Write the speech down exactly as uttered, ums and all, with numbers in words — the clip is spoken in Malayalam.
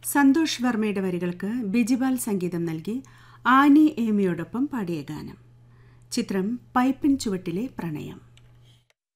സന്തോഷ് വർമ്മയുടെ വരികൾക്ക് ബിജിപാൽ സംഗീതം നൽകി ആനി ഏമിയോടൊപ്പം പാടിയ ഗാനം. ചിത്രം പൈപ്പിൻ ചുവട്ടിലെ പ്രണയം.